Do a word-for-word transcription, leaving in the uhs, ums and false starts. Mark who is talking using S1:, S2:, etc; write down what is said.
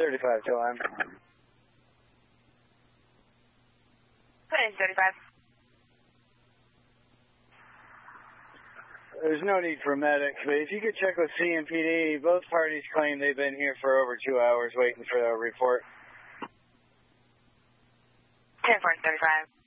S1: thirty-five to Lime.
S2: thirty-five.
S1: There's no need for medics, but if you could check with C M P D, both parties claim they've been here for over two hours waiting for their report.
S2: ten four thirty-five.